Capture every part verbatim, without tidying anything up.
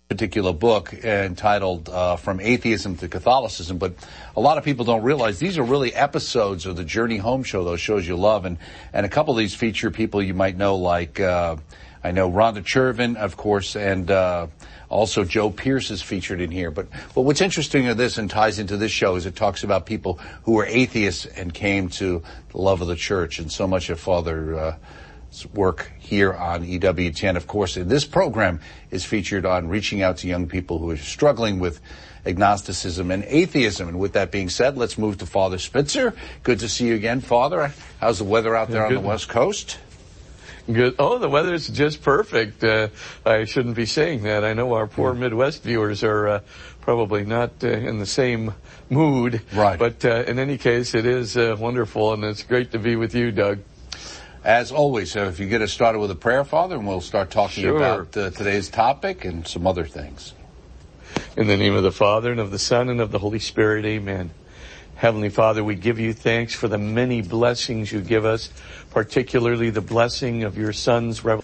particular book entitled uh, From Atheism to Catholicism, but a lot of people don't realize these are really episodes of the Journey Home Show, those shows you love, and, and a couple of these feature people you might know, like uh, I know Rhonda Chervin, of course, and uh, also Joe Pierce is featured in here. But, but what's interesting of this and ties into this show is it talks about people who were atheists and came to the love of the church, and so much of Father uh, work here on E W T N, of course, in this program is featured on reaching out to young people who are struggling with agnosticism and atheism. And with that being said, let's move to Father Spitzer. Good to see you again, Father. How's the weather out there on the West Coast? Good. Oh, the weather's just perfect. Uh, I shouldn't be saying that. I know our poor Midwest viewers are uh, probably not uh, in the same mood. Right. But uh, in any case, it is uh, wonderful, and it's great to be with you, Doug. As always, so if you get us started with a prayer, Father, and we'll start talking Sure. about uh, today's topic and some other things. In the name of the Father, and of the Son, and of the Holy Spirit, amen. Heavenly Father, we give you thanks for the many blessings you give us, particularly the blessing of your Son's revelation,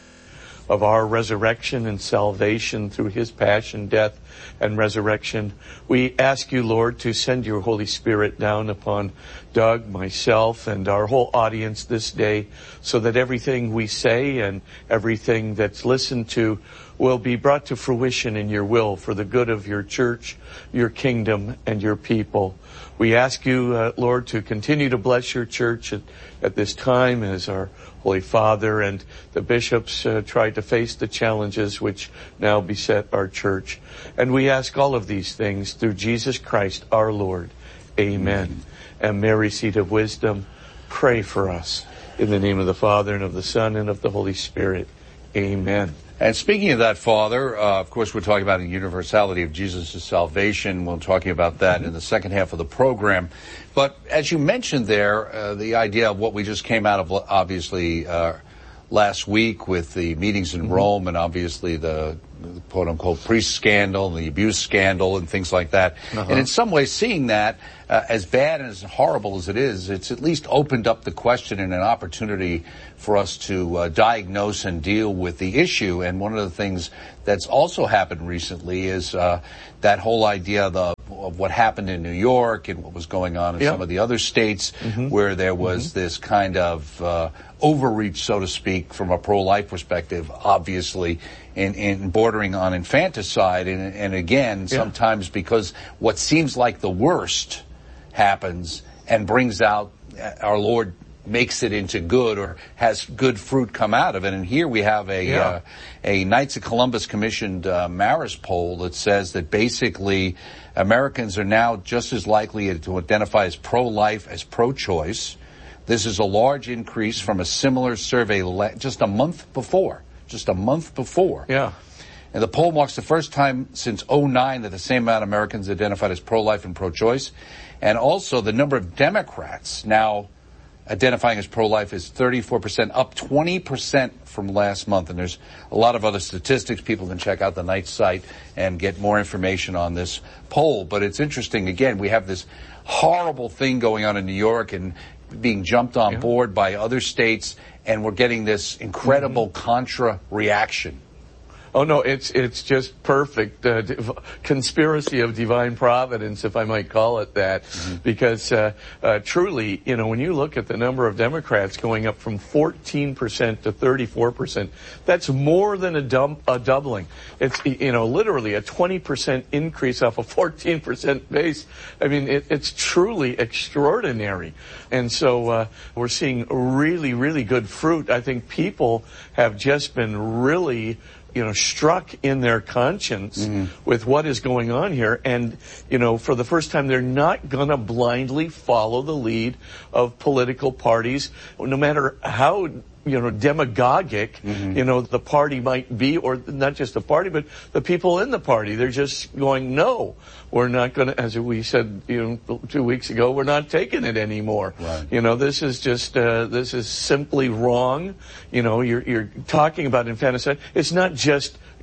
of our resurrection and salvation through his passion, death, and resurrection. We ask you, Lord, to send your Holy Spirit down upon Doug, myself, and our whole audience this day, so that everything we say and everything that's listened to will be brought to fruition in your will for the good of your church, your kingdom, and your people. We ask you, uh, Lord, to continue to bless your church at, at this time as our Holy Father and the bishops uh, try to face the challenges which now beset our church. And we ask all of these things through Jesus Christ our Lord. Amen. Mm-hmm. And Mary, seat of wisdom, pray for us. In the name of the Father, and of the Son, and of the Holy Spirit. Amen. And speaking of that, Father, uh, of course, we're talking about the universality of Jesus' salvation. We're talking about that mm-hmm. in the second half of the program. But as you mentioned there, uh, the idea of what we just came out of, obviously, uh, last week with the meetings in mm-hmm. Rome, and obviously the, the quote-unquote priest scandal and the abuse scandal and things like that. Uh-huh. And in some ways, seeing that, uh, as bad and as horrible as it is, it's at least opened up the question and an opportunity for us to uh, diagnose and deal with the issue. And one of the things that's also happened recently is uh, that whole idea of, the, of what happened in New York and what was going on in yep. some of the other states mm-hmm. where there was mm-hmm. this kind of uh, overreach, so to speak, from a pro-life perspective, obviously, in, in bordering on infanticide. And, and again, yeah. sometimes because what seems like the worst happens and brings out, our Lord makes it into good or has good fruit come out of it. And here we have a yeah. uh, a Knights of Columbus commissioned uh, Marist poll that says that basically Americans are now just as likely to identify as pro-life as pro-choice. This is a large increase from a similar survey le- just a month before. Just a month before. Yeah. And the poll marks the first time since oh nine that the same amount of Americans identified as pro-life and pro-choice. And also the number of Democrats now identifying as pro-life is thirty-four percent, up twenty percent from last month. And there's a lot of other statistics. People can check out the Knights site and get more information on this poll. But it's interesting, again, we have this horrible thing going on in New York and being jumped on yeah. board by other states, and we're getting this incredible mm-hmm. contra reaction. Oh, no, it's it's just perfect uh, div- conspiracy of divine providence, if I might call it that, mm-hmm. because uh, uh, truly, you know, when you look at the number of Democrats going up from fourteen percent to thirty-four percent, that's more than a, dum- a doubling. It's, you know, literally a twenty percent increase off a fourteen percent base. I mean, it, it's truly extraordinary. And so uh, we're seeing really, really good fruit. I think people have just been really, you know, struck in their conscience mm-hmm. with what is going on here. And, you know, for the first time, they're not going to blindly follow the lead of political parties, no matter how, you know, demagogic, mm-hmm. you know, the party might be, or not just the party, but the people in the party. They're just going, no, we're not going to, as we said, you know, two weeks ago, we're not taking it anymore. Right. You know, this is just, uh, this is simply wrong. You know, you're, you're talking about infanticide. It's not just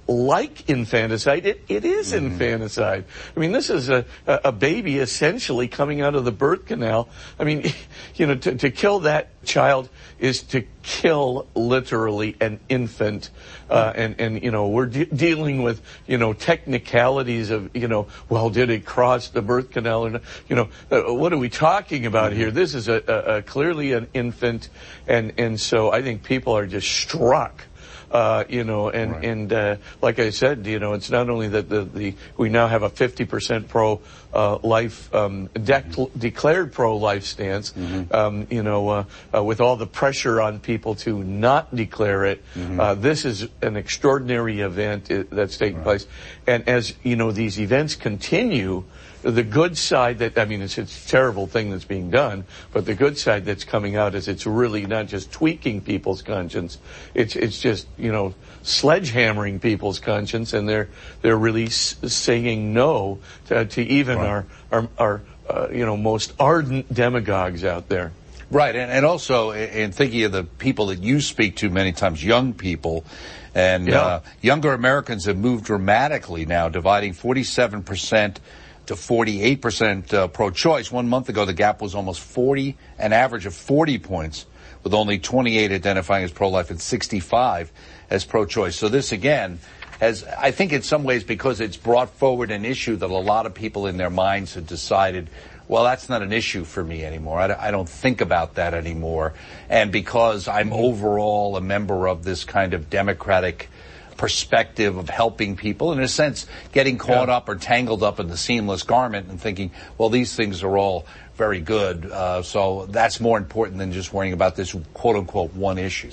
like infanticide. It, it is mm-hmm. infanticide. I mean, this is a, a baby essentially coming out of the birth canal. I mean, you know, to, to kill that child is to kill literally an infant. Uh, and, and, you know, we're de- dealing with, you know, technicalities of, you know, well, did it cross the birth canal or not? You know, uh, what are we talking about mm-hmm. here? This is a, a, a clearly an infant. And, and so I think people are just struck. Uh, you know, and, right. and, uh, like I said, you know, it's not only that the, the, we now have a fifty percent pro, uh, life, um, de- mm-hmm. declared pro-life stance, mm-hmm. um, you know, uh, uh, with all the pressure on people to not declare it. Mm-hmm. Uh, this is an extraordinary event that's taking right. place. And as, you know, these events continue, the good side that, I mean, it's, it's a terrible thing that's being done, but the good side that's coming out is it's really not just tweaking people's conscience. It's, it's just, you know, sledgehammering people's conscience, and they're, they're really s- saying no to, to even right. our, our, our, uh, you know, most ardent demagogues out there. Right. And, and also in thinking of the people that you speak to many times, young people, and, yeah. uh, younger Americans have moved dramatically now, dividing forty-seven percent to forty-eight percent uh, pro-choice. One month ago, the gap was almost forty, an average of forty points, with only twenty-eight identifying as pro-life and sixty-five as pro-choice. So this, again, has, I think in some ways, because it's brought forward an issue that a lot of people in their minds have decided, well, that's not an issue for me anymore. I, I don't think about that anymore. And because I'm overall a member of this kind of democratic perspective of helping people, in a sense, getting caught yeah. up or tangled up in the seamless garment and thinking, well, these things are all very good. Uh, so that's more important than just worrying about this quote unquote one issue.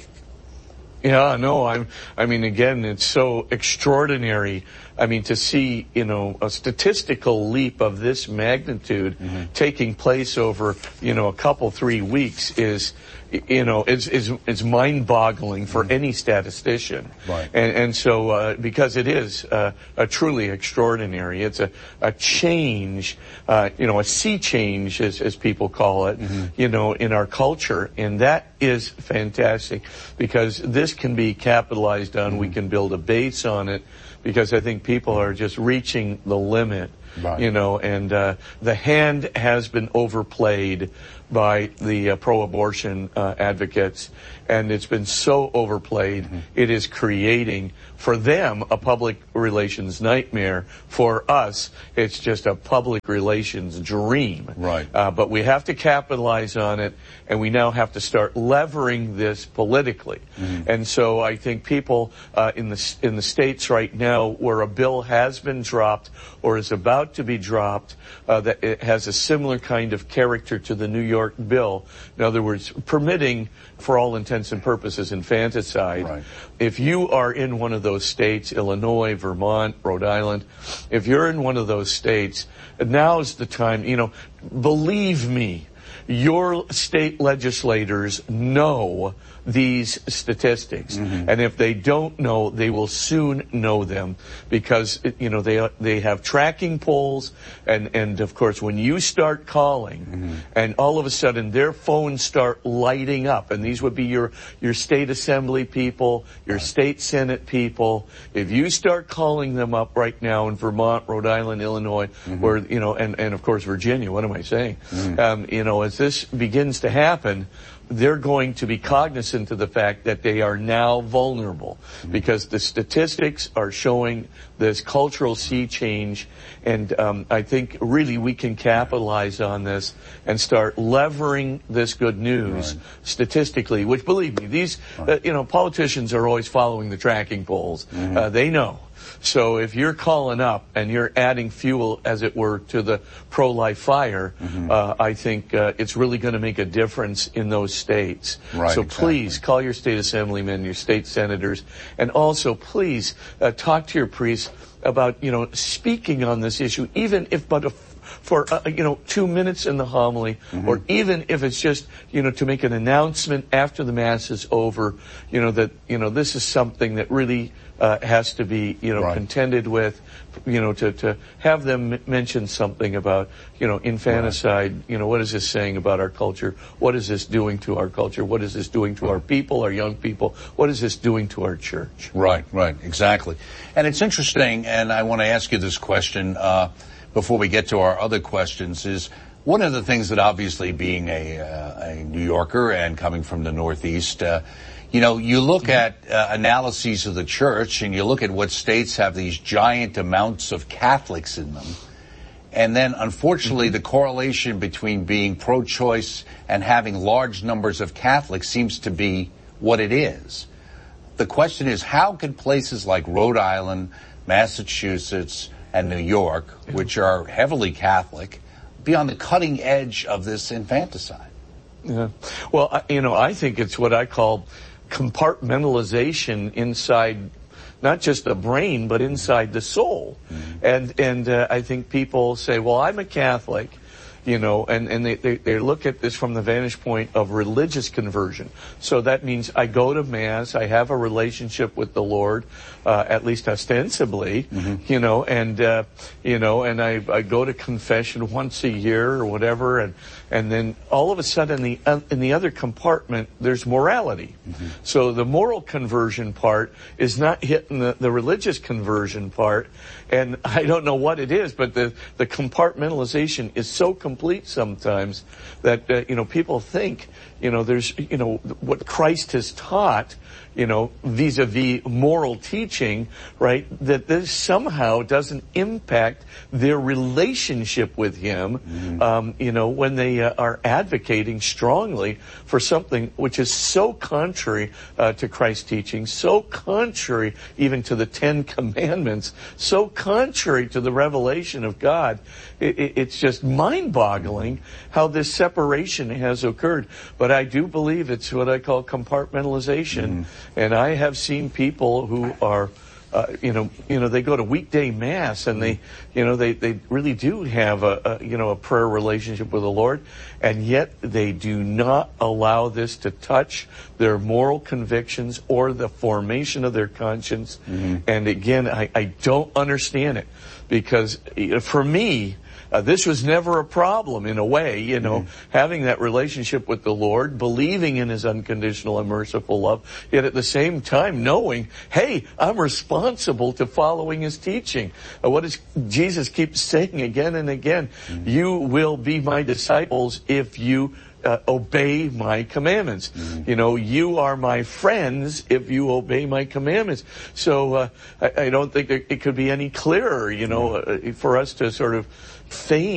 Yeah, no, I'm, I mean, again, it's so extraordinary. I mean, to see, you know, a statistical leap of this magnitude mm-hmm. taking place over, you know, a couple, three weeks is, you know, is, is, is mind-boggling for mm-hmm. any statistician. Right. And, and so, uh, because it is, uh, a truly extraordinary, it's a, a change, uh, you know, a sea change, as, as people call it, mm-hmm. you know, in our culture. And that is fantastic, because this can be capitalized on. Mm-hmm. We can build a base on it, because I think people are just reaching the limit, right. you know, and uh, the hand has been overplayed by the uh, pro-abortion uh, advocates, and it's been so overplayed, mm-hmm. it is creating, for them, a public relations nightmare. For us, it's just a public relations dream. Right. Uh, but we have to capitalize on it, and we now have to start levering this politically. Mm-hmm. And so I think people uh, in the in the states right now where a bill has been dropped or is about to be dropped, uh, that it has a similar kind of character to the New York bill. In other words, permitting, for all intents and purposes, infanticide. Right. If you are in one of those states, Illinois, Vermont, Rhode Island, if you're in one of those states, now's the time, you know, believe me, your state legislators know these statistics. Mm-hmm. And if they don't know, they will soon know them, because, you know, they they have tracking polls, and, and of course, when you start calling, mm-hmm. and all of a sudden their phones start lighting up, and these would be your, your state assembly people, your right. state senate people, if you start calling them up right now in Vermont, Rhode Island, Illinois, mm-hmm. where, you know, and, and of course Virginia, what am I saying? Mm-hmm. Um, you know, as this begins to happen, they're going to be cognizant of the fact that they are now vulnerable, mm-hmm. because the statistics are showing this cultural sea change. And um, I think really we can capitalize on this and start levering this good news right. statistically, which, believe me, these, right. uh, you know, politicians are always following the tracking polls. Mm-hmm. Uh, they know. So if you're calling up and you're adding fuel, as it were, to the pro-life fire, mm-hmm. uh, I think uh, it's really going to make a difference in those states. Right, so exactly. please call your state assemblymen, your state senators, and also please uh, talk to your priests about, you know, speaking on this issue, even if but a for, uh, you know, two minutes in the homily, mm-hmm. or even if it's just, you know, to make an announcement after the Mass is over, you know, that, you know, this is something that really uh, has to be, you know, right. contended with, you know, to, to have them m- mention something about, you know, infanticide, right. you know, what is this saying about our culture? What is this doing to our culture? What is this doing to right. our people, our young people? What is this doing to our church? Right, right, exactly. And it's interesting, and I want to ask you this question uh, before we get to our other questions, is one of the things that obviously being a, uh, a New Yorker and coming from the Northeast, uh, you know, you look at uh, analyses of the church and you look at what states have these giant amounts of Catholics in them. And then, unfortunately, the correlation between being pro-choice and having large numbers of Catholics seems to be what it is. The question is, how can places like Rhode Island, Massachusetts, and New York, which are heavily Catholic, be on the cutting edge of this infanticide? Yeah. Well, I, you know, I think it's what I call compartmentalization inside not just the brain, but inside the soul. Mm-hmm. And and uh, I think people say, well, I'm a Catholic, you know, and, and they, they, they look at this from the vantage point of religious conversion. So that means I go to Mass, I have a relationship with the Lord, uh, at least ostensibly, mm-hmm. you know, and, uh, you know, and I, I go to confession once a year or whatever, and, and then all of a sudden in the, uh, in the other compartment, there's morality. Mm-hmm. So the moral conversion part is not hitting the, the religious conversion part, and I don't know what it is, but the, the compartmentalization is so complete sometimes that, uh, you know, people think, you know, there's, you know, what Christ has taught, you know, vis-a-vis moral teaching, right, that this somehow doesn't impact their relationship with Him, mm-hmm. um, you know, when they uh, are advocating strongly for something which is so contrary uh, to Christ's teaching, so contrary even to the Ten Commandments, so contrary to the revelation of God. It, it, it's just mind-boggling how this separation has occurred. But I do believe it's what I call compartmentalization. Mm-hmm. And I have seen people who are, uh, you know, you know, they go to weekday Mass and they, you know, they, they really do have a, a, you know, a prayer relationship with the Lord, and yet they do not allow this to touch their moral convictions or the formation of their conscience. Mm-hmm. And again, I, I don't understand it, because for me, Uh, this was never a problem in a way, you know, mm-hmm. having that relationship with the Lord, believing in His unconditional and merciful love, yet at the same time knowing, hey, I'm responsible to following His teaching. Uh, what does Jesus keep saying again and again? Mm-hmm. You will be my disciples if you Uh, obey my commandments. Mm-hmm. You know, you are my friends if you obey my commandments. So uh, I, I don't think that it could be any clearer, you know, uh, for us to sort of feign